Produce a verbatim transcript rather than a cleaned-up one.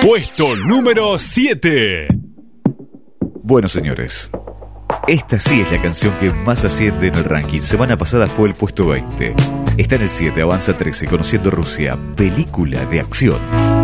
Puesto número siete. Bueno, señores, esta sí es la canción que más asciende en el ranking. Semana pasada fue el puesto veinte. Está en el siete, avanza trece, Conociendo Rusia, película de acción.